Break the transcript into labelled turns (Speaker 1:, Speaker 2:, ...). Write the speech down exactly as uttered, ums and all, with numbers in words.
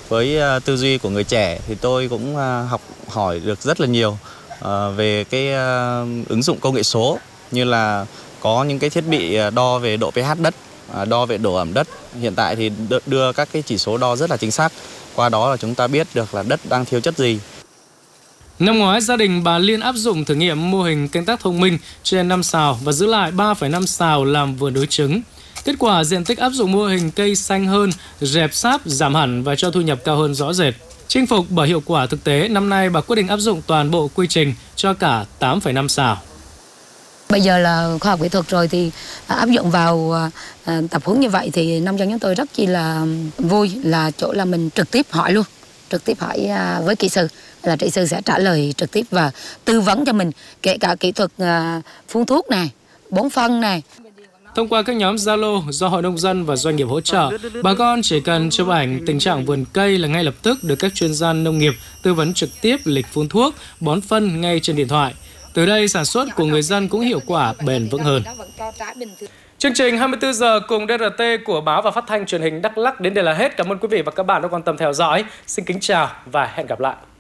Speaker 1: Với tư duy của người trẻ thì tôi cũng học hỏi được rất là nhiều về cái ứng dụng công nghệ số, như là có những cái thiết bị đo về độ pH đất, đo về độ ẩm đất. Hiện tại thì đưa các cái chỉ số đo rất là chính xác. Qua đó là chúng ta biết được là đất đang thiếu chất gì.
Speaker 2: Năm ngoái, gia đình bà Liên áp dụng thử nghiệm mô hình canh tác thông minh trên năm sào và giữ lại ba phẩy năm sào làm vườn đối trứng. Kết quả, diện tích áp dụng mô hình cây xanh hơn, rệp sáp giảm hẳn và cho thu nhập cao hơn rõ rệt. Chinh phục bởi hiệu quả thực tế, năm nay bà quyết định áp dụng toàn bộ quy trình cho cả tám phẩy năm sào.
Speaker 3: Bây giờ là khoa học kỹ thuật rồi thì áp dụng vào tập huấn như vậy thì nông dân chúng tôi rất chi là vui, là chỗ là mình trực tiếp hỏi luôn, trực tiếp hỏi với kỹ sư, là kỹ sư sẽ trả lời trực tiếp và tư vấn cho mình kể cả kỹ thuật phun thuốc này, bón phân này.
Speaker 2: Thông qua các nhóm Zalo do Hội nông dân và doanh nghiệp hỗ trợ, bà con chỉ cần chụp ảnh tình trạng vườn cây là ngay lập tức được các chuyên gia nông nghiệp tư vấn trực tiếp lịch phun thuốc, bón phân ngay trên điện thoại. Từ đây, sản xuất của người dân cũng hiệu quả, bền vững hơn. Chương trình hai mươi tư giờ cùng đê rờ tê của Báo và Phát thanh Truyền hình Đắk Lắk đến đây là hết. Cảm ơn quý vị và các bạn đã quan tâm theo dõi. Xin kính chào và hẹn gặp lại.